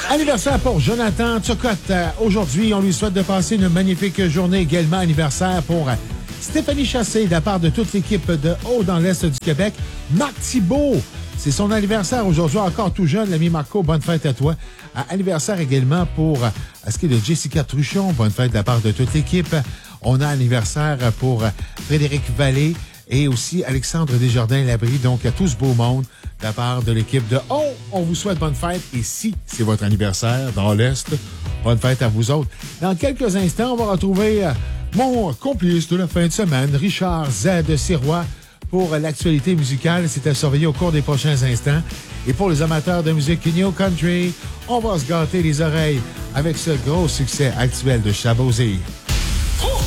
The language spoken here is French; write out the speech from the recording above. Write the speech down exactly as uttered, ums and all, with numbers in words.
Anniversaire pour Jonathan Turcotte. Aujourd'hui, on lui souhaite de passer une magnifique journée. Également anniversaire pour Stéphanie Chassé, de la part de toute l'équipe de Haut dans l'Est du Québec. Marc Thibault, c'est son anniversaire aujourd'hui, encore tout jeune. L'ami Marco, bonne fête à toi. Anniversaire également pour à ce qui est de Jessica Truchon, bonne fête de la part de toute l'équipe. On a anniversaire pour Frédéric Vallée et aussi Alexandre Desjardins-Labrie, donc à tout ce beau monde de la part de l'équipe de Oh, on vous souhaite bonne fête. Et si c'est votre anniversaire dans l'Est, bonne fête à vous autres. Dans quelques instants, on va retrouver mon complice de la fin de semaine, Richard Z. Sirois, pour l'actualité musicale. C'est à surveiller au cours des prochains instants. Et pour les amateurs de musique New Country, on va se gâter les oreilles avec ce gros succès actuel de Shabozy.